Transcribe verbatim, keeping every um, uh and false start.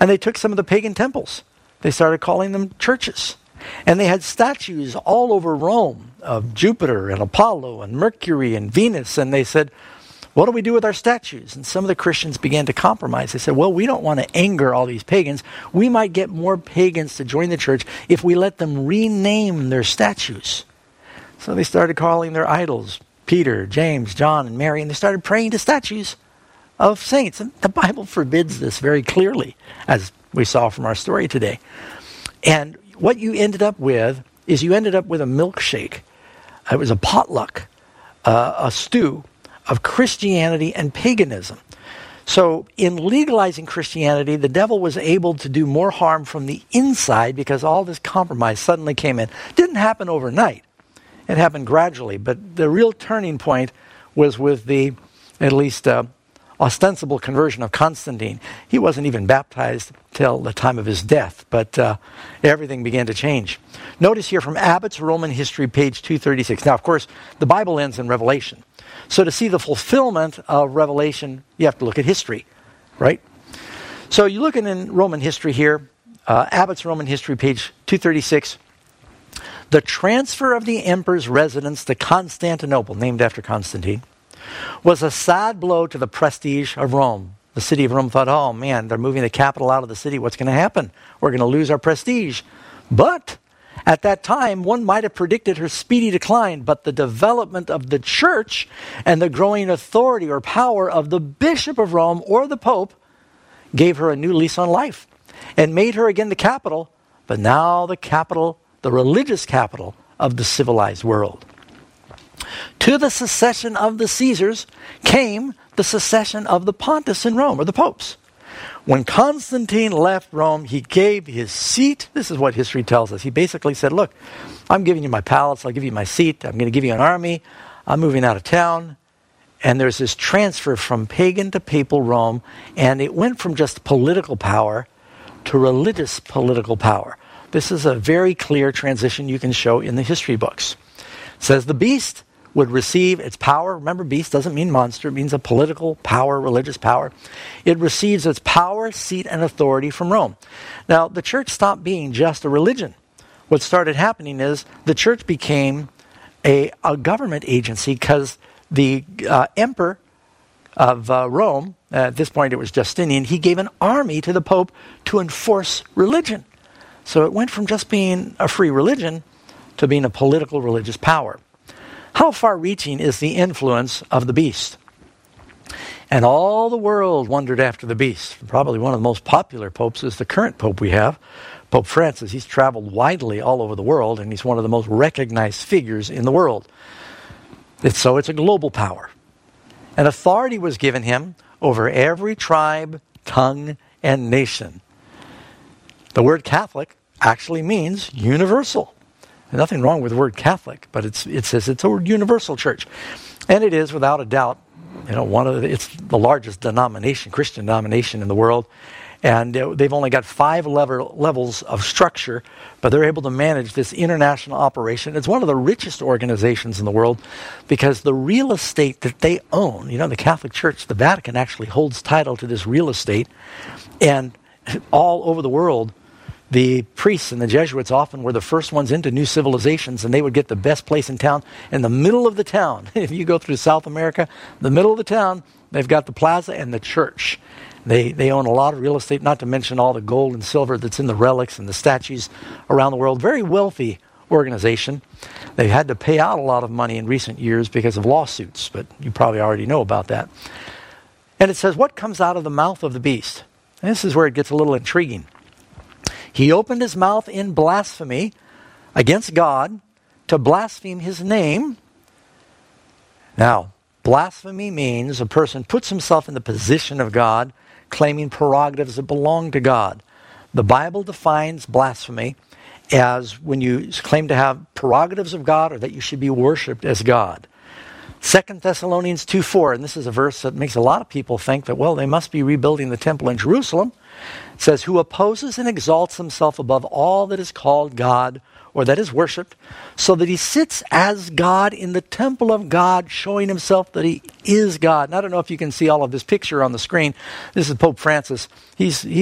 And they took some of the pagan temples. They started calling them churches. And they had statues all over Rome of Jupiter and Apollo and Mercury and Venus. And they said, what do we do with our statues? And some of the Christians began to compromise. They said, well, we don't want to anger all these pagans. We might get more pagans to join the church if we let them rename their statues. So they started calling their idols Peter, James, John, and Mary, and they started praying to statues of saints. And the Bible forbids this very clearly, as we saw from our story today. And what you ended up with is you ended up with a milkshake. It was a potluck, uh, a stew of Christianity and paganism. So in legalizing Christianity, the devil was able to do more harm from the inside because all this compromise suddenly came in. Didn't happen overnight. It happened gradually. But the real turning point was with the, at least, uh, ostensible conversion of Constantine. He wasn't even baptized till the time of his death, but uh, everything began to change. Notice here from Abbott's Roman History, page two thirty-six. Now, of course, the Bible ends in Revelation. So to see the fulfillment of Revelation, you have to look at history, right? So you're looking in Roman history here, uh, Abbott's Roman History, page two thirty-six. The transfer of the emperor's residence to Constantinople, named after Constantine, was a sad blow to the prestige of Rome. The city of Rome thought, oh man, they're moving the capital out of the city. What's going to happen? We're going to lose our prestige. But at that time, one might have predicted her speedy decline, but the development of the church and the growing authority or power of the Bishop of Rome or the Pope gave her a new lease on life and made her again the capital, but now the capital, the religious capital of the civilized world. To the succession of the Caesars came the succession of the pontiffs in Rome, or the popes. When Constantine left Rome, he gave his seat. This is what history tells us. He basically said, look, I'm giving you my palace, I'll give you my seat, I'm going to give you an army, I'm moving out of town. And there's this transfer from pagan to papal Rome, and it went from just political power to religious political power. This is a very clear transition you can show in the history books. It says the beast would receive its power. Remember, beast doesn't mean monster. It means a political power, religious power. It receives its power, seat, and authority from Rome. Now, the church stopped being just a religion. What started happening is the church became a, a government agency because the uh, emperor of uh, Rome, uh, at this point it was Justinian, he gave an army to the Pope to enforce religion. So it went from just being a free religion to being a political religious power. How far-reaching is the influence of the beast? And all the world wondered after the beast. Probably one of the most popular popes is the current pope we have, Pope Francis. He's traveled widely all over the world, and he's one of the most recognized figures in the world. It's, so it's a global power. And authority was given him over every tribe, tongue, and nation. The word Catholic actually means universal. There's nothing wrong with the word Catholic, but it's, it says it's a universal church. And it is, without a doubt, you know, one of the, it's the largest denomination, Christian denomination in the world. And uh, they've only got five level, levels of structure, but they're able to manage this international operation. It's one of the richest organizations in the world because the real estate that they own, you know, the Catholic Church, the Vatican actually holds title to this real estate. And all over the world, the priests and the Jesuits often were the first ones into new civilizations, and they would get the best place in town. In the middle of the town, if you go through South America, the middle of the town, they've got the plaza and the church. They they own a lot of real estate, not to mention all the gold and silver that's in the relics and the statues around the world. Very wealthy organization. They've had to pay out a lot of money in recent years because of lawsuits, but you probably already know about that. And it says, what comes out of the mouth of the beast? And this is where it gets a little intriguing. He opened his mouth in blasphemy against God to blaspheme his name. Now, blasphemy means a person puts himself in the position of God, claiming prerogatives that belong to God. The Bible defines blasphemy as when you claim to have prerogatives of God or that you should be worshipped as God. Second Thessalonians two four, and this is a verse that makes a lot of people think that, well, they must be rebuilding the temple in Jerusalem. It says, who opposes and exalts himself above all that is called God or that is worshipped, so that he sits as God in the temple of God, showing himself that he is God. And I don't know if you can see all of this picture on the screen. This is Pope Francis. He's, he's